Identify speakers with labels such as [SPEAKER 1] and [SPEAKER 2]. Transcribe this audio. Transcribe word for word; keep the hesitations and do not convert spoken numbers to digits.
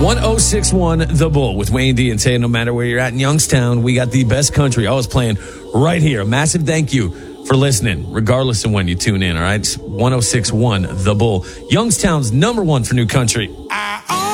[SPEAKER 1] one oh six point one The Bull with Wayne D and Tay. No matter where you're at in Youngstown, we got the best country always playing right here. A massive thank you for listening, regardless of when you tune in, all right? It's one oh six point one The Bull, Youngstown's number one for new country.
[SPEAKER 2] I